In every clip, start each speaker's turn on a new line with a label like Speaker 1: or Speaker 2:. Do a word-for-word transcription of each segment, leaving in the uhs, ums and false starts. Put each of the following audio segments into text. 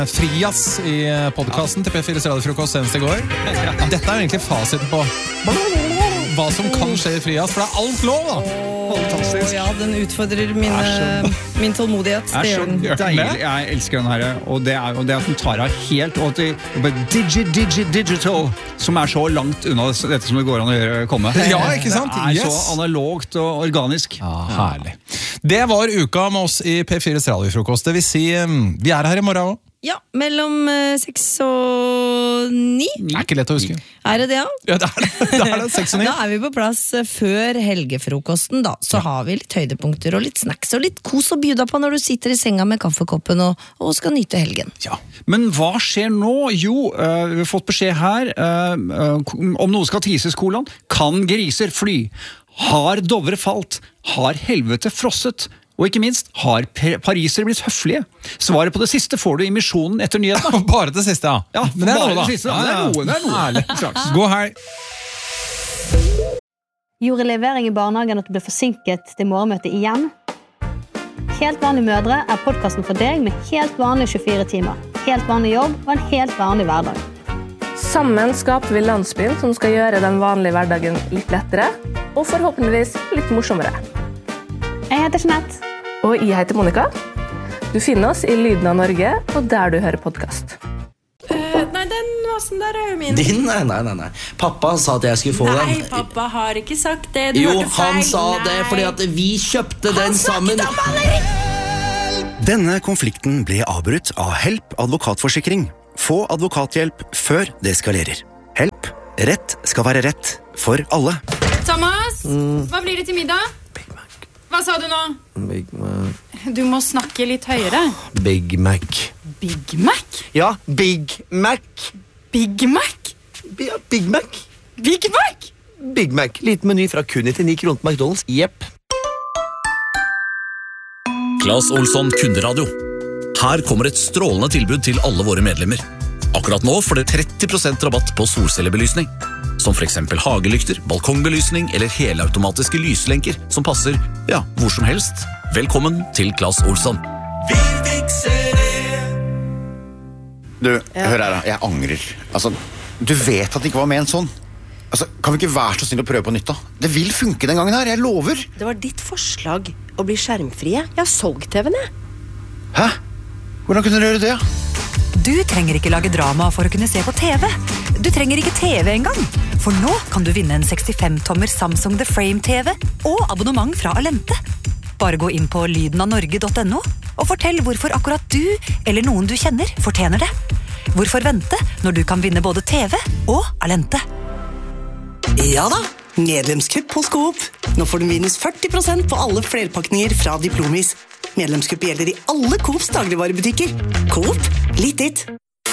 Speaker 1: Frias i podcasten til P fire radiofrokost senest i går. Dette er egentlig fasiten på hva som kan skje i Frias, for det er alt lov da.
Speaker 2: Fantastisk. Ja, den utfordrer mine, min tålmodighet.
Speaker 3: Det er så deilig. Jeg elsker den her. Og det er, og det at den tar av helt, og at det digi, digi, digital, som er så langt unna dette som det går an å gjøre komme.
Speaker 1: Ja, ikke sant?
Speaker 3: Det er
Speaker 1: Yes.
Speaker 3: så analogt og organisk.
Speaker 1: Ja, herlig. Det var uka med oss i P fire radiofrokost. Det vil si, vi er her i morgen også.
Speaker 2: Ja, mellom eh, seks og ni.
Speaker 1: Det er ikke lett å huske.
Speaker 2: Er det det, ja?
Speaker 1: Ja, det er det. Det er det, seks og ni.
Speaker 2: Da er vi på plass eh, før helgefrokosten, da. Så ja. Har vi litt høydepunkter og litt snacks og litt kos å bjuda på når du sitter i senga med kaffekoppen og, og skal nyte helgen.
Speaker 3: Ja. Men hva skjer nå? Jo, uh, vi har fått beskjed her, uh, uh, om noe skal tises kolon. Kan griser fly? Har Dovre falt? Har helvete frosset? Og ikke minst, har parisere blitt høflige? Svaret på det siste får du i misjonen etter nyhetene.
Speaker 1: Bare det siste, ja.
Speaker 3: Ja,
Speaker 1: men det er
Speaker 3: bare
Speaker 1: noe, da.
Speaker 3: Det siste, ja, det er noe, det er noe.
Speaker 1: Herlig. God helg.
Speaker 4: Gjorde levering i barnehagen at du ble forsinket til morgenmøtet igjen? Helt vanlige mødre er podcasten for deg med helt vanlige tjuefire timer. Helt vanlig jobb og en helt vanlig hverdag.
Speaker 5: Sammen skaper vi landsbyen som skal gjøre den vanlige hverdagen litt lettere, og forhåpentligvis litt morsommere.
Speaker 4: Jeg heter Jeanette.
Speaker 5: Og jeg heter Monica. Du finner oss i Lyden av Norge, og der du hører podcast.
Speaker 6: Uh, nei, den vasen der er jo min.
Speaker 7: Din? Nei, nei, nei, nei. Pappa sa at jeg skulle få
Speaker 6: nei,
Speaker 7: den.
Speaker 6: Nei, pappa har ikke sagt det. Du
Speaker 7: jo,
Speaker 6: hørte feil.
Speaker 7: han sa nei. Det, fordi at vi kjøpte han den sammen. Han snakket om maleri!
Speaker 8: Denne konflikten ble avbrutt av Help advokatforsikring. Få advokathjelp før det eskalerer. Help. Rett skal være rett for alle.
Speaker 9: Thomas, mm. hva blir det til middag? Hva sa du nå?
Speaker 7: Big Mac.
Speaker 9: Du må snakke litt høyere.
Speaker 7: Big Mac.
Speaker 9: Big Mac?
Speaker 7: Ja, Big Mac.
Speaker 9: Big Mac?
Speaker 7: Ja, Big Mac.
Speaker 9: Big Mac?
Speaker 7: Big Mac. Liten meny fra kun nittioni kroner på McDonald's. Jepp.
Speaker 10: Claes Olsson Kunderadio. Her kommer et strålende tilbud til alle våre medlemmer. Akkurat nå får dere tretti prosent rabatt på solcellebelysning. Som for eksempel hagelykter, balkongbelysning eller helautomatiske lyslenker som passer, ja, hvor som helst. Velkommen til Claes Olsson.
Speaker 11: Vi fikser det!
Speaker 12: Du, ja. Hør her da, jeg angrer. Altså, du vet at det ikke var med en sånn. Altså, kan vi ikke være så snill å prøve på nytt da? Det vil funke den gangen her, jeg lover.
Speaker 13: Det var ditt forslag å bli skjermfrie. Jeg har solgt T V-en, jeg.
Speaker 12: Hæ? Hvordan kunne du gjøre det?
Speaker 14: Du trenger ikke lage drama for å kunne se på T V. Du trenger ikke T V engang. For nå kan du vinne en sekstifem tommer Samsung The Frame T V og abonnement fra Alente. Bare gå inn på lyden av norge punktum no og fortell hvorfor akkurat du eller noen du kjenner fortjener det. Hvorfor vente når du kan vinne både T V og Alente?
Speaker 15: Ja da, medlemskupp hos Coop. Nå får du minus førti prosent på alle flerpakninger fra Diplomis. Medlemskupp gjelder i alle Coops dagligvarebutikker. Coop, litt ditt.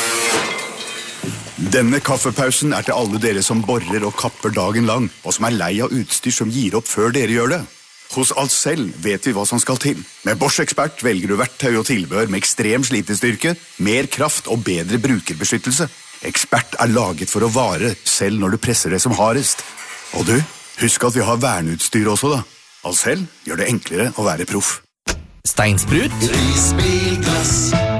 Speaker 16: Denne kaffepausen er til alle dere som borer og kapper dagen lang, og som er lei av utstyr som gir opp før dere gjør det. Hos Ahlsell vet vi hva som skal til. Med Bosch Expert velger du verktøy og tilbehør med ekstrem slitestyrke, mer kraft og bedre brukerbeskyttelse. Expert er laget for å vare, selv når du presser det som hardest. Og du, husk at vi har verneutstyr også da. Ahlsell gjør det enklere å være proff.
Speaker 7: Steinsprut.
Speaker 11: Risbilglass.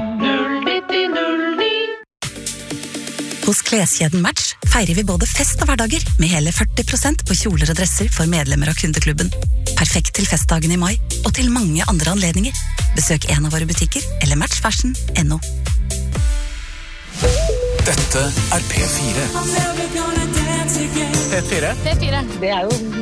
Speaker 14: Hos Kleskjeden Match feirer vi både fest og hverdager med hele førti prosent på kjoler og dresser for medlemmer av kundeklubben. Perfekt til festdagen i mai og til mange andre anledninger. Besøk en av våre butikker eller match fashion punktum no.
Speaker 10: Dette er P fire.
Speaker 1: P fire?
Speaker 9: P fire. Det er jo